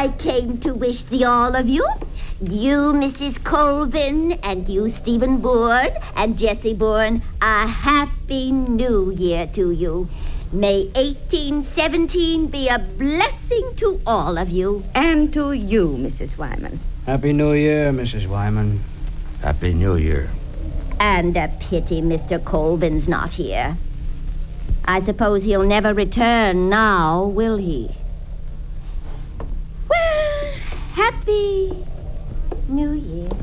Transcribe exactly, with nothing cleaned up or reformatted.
I came to wish the all of you, you, Missus Colvin, and you, Stephen Bourne, and Jessie Bourne, a happy new year to you. May eighteen seventeen be a blessing to all of you. And to you, Missus Wyman. Happy New Year, Missus Wyman. Happy New Year. And a pity Mister Colvin's not here. I suppose he'll never return now, will he? Well, happy New Year.